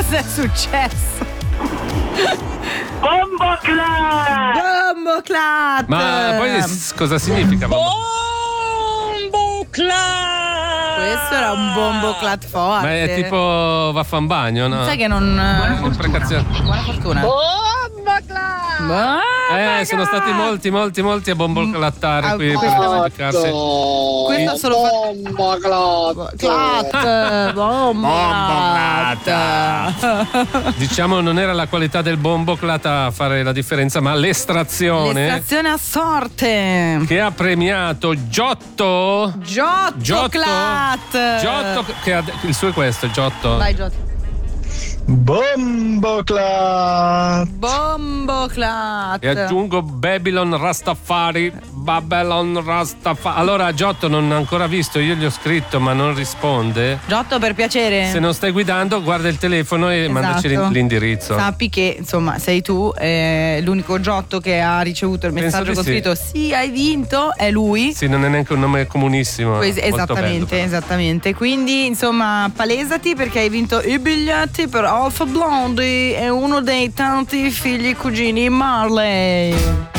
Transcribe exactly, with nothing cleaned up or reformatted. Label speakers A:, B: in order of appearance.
A: Cos'è successo?
B: Bomboclat!
A: Bomboclat!
C: Ma poi s- cosa significa?
A: Bomboclat! Questo era un bomboclat forte.
C: Ma è tipo vaffan bagno, no?
A: Sai che non.
C: Buona fortuna.
A: Buona fortuna.
C: Eh, sono stati molti, molti, molti a bomboclattare qui per giudicarsi.
A: Questo è solo bomboclat. Bomboclat.
C: Diciamo non era la qualità del bomboclat a fare la differenza, ma l'estrazione.
A: L'estrazione a sorte.
C: Che ha premiato Giotto.
A: Giotto.
C: Giotto.
A: Clat.
C: Giotto che ha, il suo è questo, Giotto.
A: Vai Giotto.
D: Bomboclat.
A: Bomboclat.
C: E aggiungo Babylon Rastafari. Babylon Rastafari. Allora Giotto non ha ancora visto, io gli ho scritto ma non risponde.
A: Giotto, per piacere.
C: Se non stai guidando guarda il telefono e
A: Esatto.
C: mandaci l'indirizzo.
A: Sappi che insomma sei tu, eh, l'unico Giotto che ha ricevuto il
C: Penso
A: messaggio
C: di
A: con
C: sì.
A: scritto sì, hai vinto, è lui.
C: Sì, non è neanche un nome comunissimo.
A: Pues-
C: molto
A: esattamente,
C: bello.
A: esattamente. Quindi insomma palesati perché hai vinto i biglietti per Alpha Blondy e uno dei tanti figli cugini Marley.